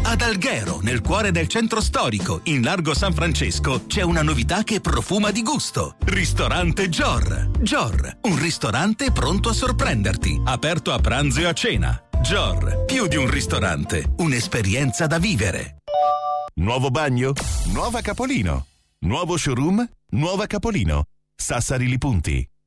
Ad Alghero, nel cuore del centro storico, in largo San Francesco, c'è una novità che profuma di gusto. Ristorante Gior. Gior, un ristorante pronto a sorprenderti. Aperto a pranzo e a cena. Gior, più di un ristorante, un'esperienza da vivere. Nuovo bagno? Nuova Capolino. Nuovo showroom? Nuova Capolino. Sassari Li Punti.